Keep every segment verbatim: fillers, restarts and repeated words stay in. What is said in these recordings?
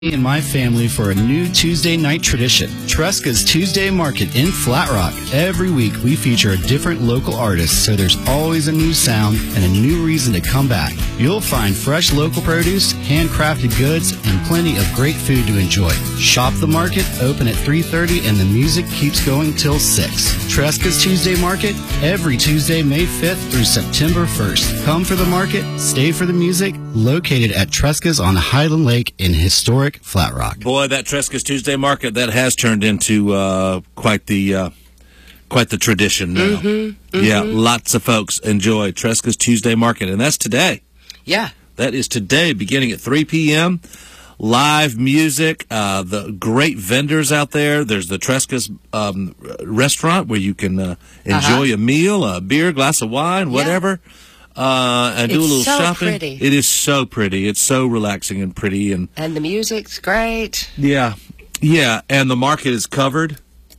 Me and my family for a new Tuesday night tradition, Tresca's Tuesday Market in Flat Rock. Every week we feature a different local artist, so there's always a new sound and a new reason to come back. You'll find fresh local produce, handcrafted goods, and plenty of great food to enjoy. Shop the market, open at three thirty, and the music keeps going till six. Tresca's Tuesday Market, every Tuesday, May fifth through September first. Come for the market, stay for the music, located at Tresca's on Highland Lake in historic Flat Rock. Boy, that Tresca's Tuesday Market, that has turned into uh, quite the uh, quite the tradition now. Mm-hmm, mm-hmm. Yeah, lots of folks enjoy Tresca's Tuesday Market, and that's today. Yeah. That is today, beginning at three p.m. Live music, uh, the great vendors out there. There's the Tresca's um, restaurant where you can uh, enjoy Uh-huh. a meal, a beer, glass of wine, whatever. Yeah. Uh, and do It's a little so shopping. pretty. It is so pretty. It's so relaxing and pretty, and And the music's great. yeah, yeah, and the market is covered.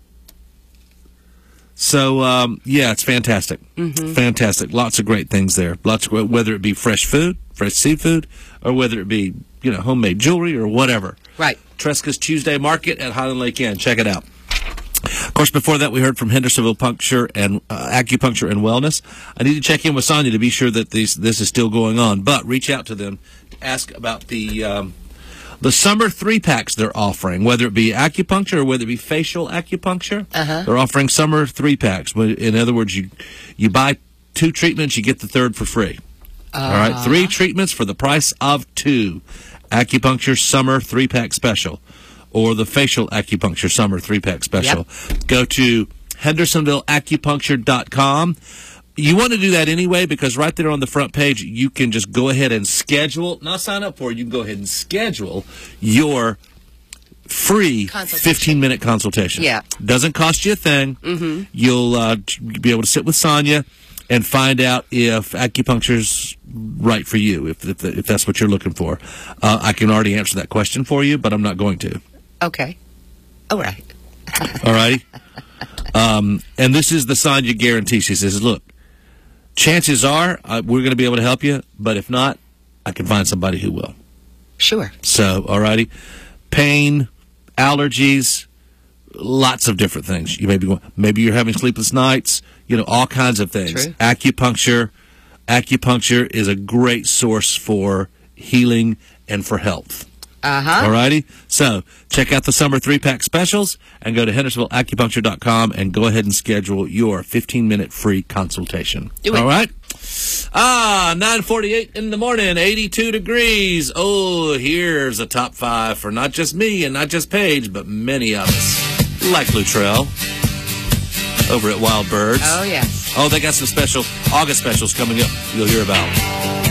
So um, yeah, it's fantastic, Mm-hmm. fantastic. Lots of great things there. Lots of, whether it be fresh food, fresh seafood, or whether it be you know homemade jewelry or whatever. Right. Tresca's Tuesday Market at Highland Lake Inn. Check it out. Of course, before that, we heard from Hendersonville Puncture and uh, Acupuncture and Wellness. I need to check in with Sonia to be sure that these, this is still going on. But reach out to them, ask about the um, the summer three packs they're offering, whether it be acupuncture or whether it be facial acupuncture. Uh-huh. They're offering summer three packs. In other words, you you buy two treatments, you get the third for free. Uh, All right, three treatments for the price of two. Acupuncture summer three pack special. Or the facial acupuncture summer three-pack special. Yep. Go to hendersonville acupuncture dot com. You want to do that anyway because right there on the front page, you can just go ahead and schedule, not sign up for it, you can go ahead and schedule your free fifteen-minute consultation. Yeah. Doesn't cost you a thing. Mm-hmm. You'll uh, be able to sit with Sonia and find out if acupuncture's right for you, if if, if that's what you're looking for. Uh, I can already answer that question for you, but I'm not going to. Okay. All right. All righty. Um, and this is the Sonia guarantee. She says, look, chances are uh, we're going to be able to help you, but if not, I can find somebody who will. Sure. So, all righty. Pain, allergies, lots of different things. You may be going, maybe you're having sleepless nights, you know, all kinds of things. True. Acupuncture. Acupuncture is a great source for healing and for health. Uh-huh. All righty? So, check out the summer three-pack specials and go to hendersonville acupuncture dot com and go ahead and schedule your fifteen-minute free consultation. Do it. All right? Ah, nine forty-eight in the morning, eighty-two degrees. Oh, here's a top five for not just me and not just Paige, but many of us. Like Luttrell over at Wild Birds. Oh, yes. Oh, they got some special August specials coming up you'll hear about.